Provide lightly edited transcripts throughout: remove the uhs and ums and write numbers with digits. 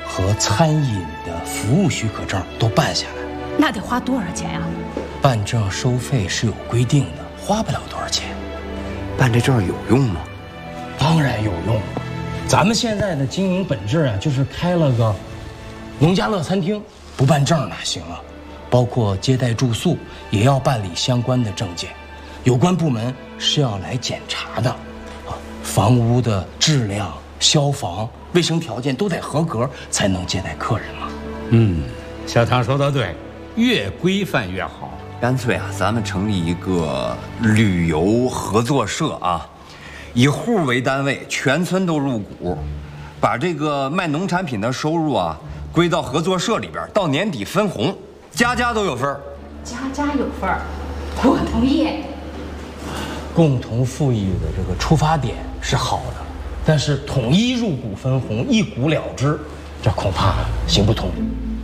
和餐饮的服务许可证都办下来。 那得花多少钱呀？ 办证收费是有规定的，花不了多少钱。 办这证有用吗？ 当然有用。咱们现在的经营本质啊，就是开了个农家乐餐厅，不办证哪行啊？包括接待住宿也要办理相关的证件，有关部门是要来检查的，房屋的质量、消防、卫生条件都得合格，才能接待客人嘛。 小唐说的对，越规范越好。 干脆啊，咱们成立一个旅游合作社啊，以户为单位，全村都入股，把这个卖农产品的收入啊归到合作社里边，到年底分红，家家都有份儿。 家家有份儿，我同意。 共同富裕的这个出发点是好的，但是统一入股分红，一股了之，这恐怕行不通。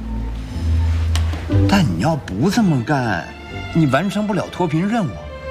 但你要不这么干，你完成不了脱贫任务。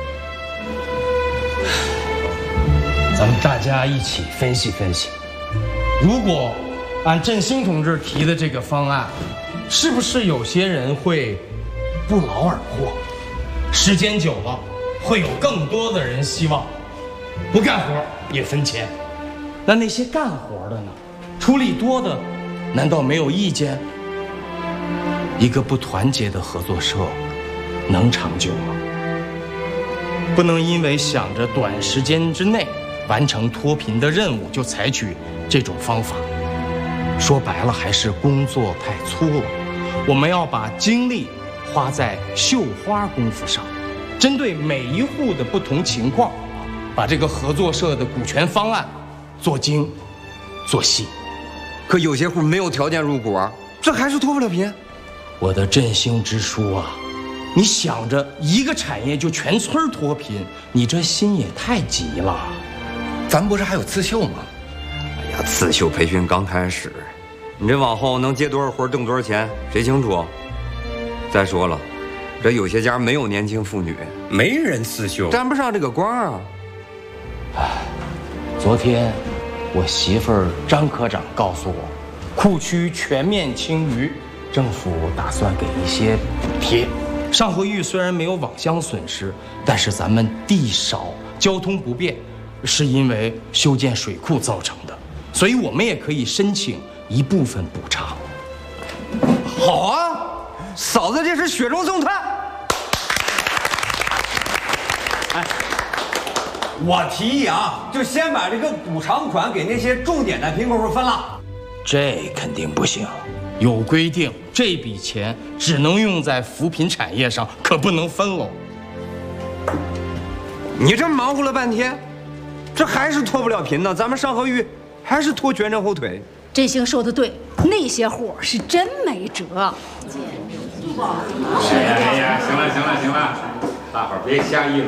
咱们大家一起分析分析，如果按振兴同志提的这个方案，是不是有些人会不劳而获？时间久了，会有更多的人希望不干活也分钱。那些干活的呢？出力多的，难道没有意见？一个不团结的合作社能长久吗？不能因为想着短时间之内完成脱贫的任务，就采取这种方法。说白了，还是工作太粗了。我们要把精力花在绣花功夫上，针对每一户的不同情况，把这个合作社的股权方案做精做细。 可有些户没有条件入股啊，这还是脱不了贫。 我的振兴之书啊，你想着一个产业就全村脱贫，你这心也太急了。 咱不是还有刺绣吗？哎呀，刺绣培训刚开始，你这往后能接多少活挣多少钱，谁清楚？再说了，这有些家没有年轻妇女，没人刺绣，沾不上这个光啊。 昨天我媳妇儿张科长告诉我，库区全面清淤，政府打算给一些补贴。上河峪虽然没有网箱损失，但是咱们地少，交通不便，是因为修建水库造成的，所以我们也可以申请一部分补偿。 好啊，嫂子这是雪中送炭。哎，我提议啊，就先把这个补偿款给那些重点的贫困户分了。 这肯定不行，有规定，这笔钱只能用在扶贫产业上，可不能分喽。 你这忙活了半天，这还是脱不了贫呢。咱们上河峪还是拖全镇后腿。 振兴说的对，那些户是真没辙。 哎呀，行了，大伙儿别瞎议论。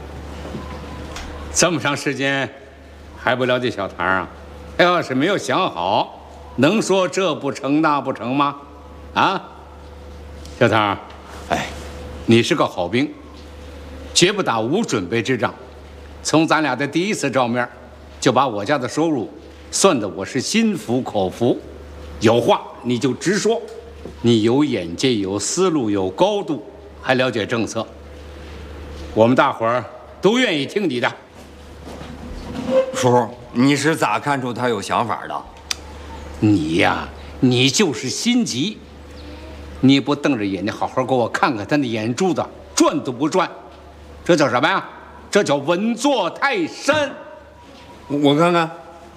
这么长时间还不了解小唐啊？要是没有想好，能说这不成那不成吗？啊，小唐，哎，你是个好兵，绝不打无准备之仗。从咱俩的第一次照面，就把我家的收入算得我是心服口服。有话你就直说，你有眼界、有思路、有高度，还了解政策，我们大伙儿都愿意听你的。 叔，你是咋看出他有想法的？ 你呀，你就是心急，你不瞪着眼睛好好给我看看他那眼珠子转都不转，这叫什么呀？这叫稳坐泰山。 我看看，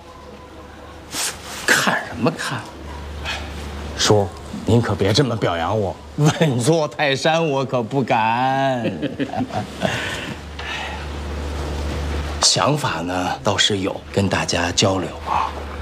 看什么看？叔，您可别这么表扬我，稳坐泰山我可不敢。想法呢倒是有，跟大家交流啊。